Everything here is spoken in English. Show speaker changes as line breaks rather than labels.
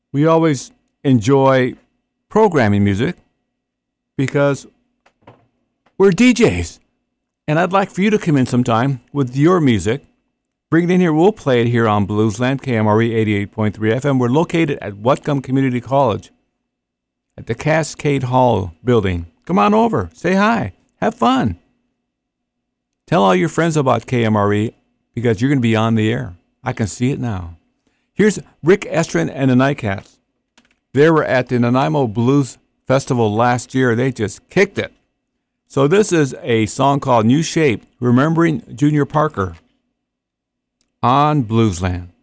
We always enjoy programming music because we're DJs. And I'd like for you to come in sometime with your music. Bring it in here. We'll play it here on Bluesland, KMRE 88.3 FM. We're located at Whatcom Community College at the Cascade Hall building. Come on over. Say hi. Have fun. Tell all your friends about KMRE because you're going to be on the air. I can see it now. Here's Rick Estrin and the Nightcats. They were at the Nanaimo Blues Festival last year. They just kicked it. So this is a song called New Shape, Remembering Junior Parker on Bluesland.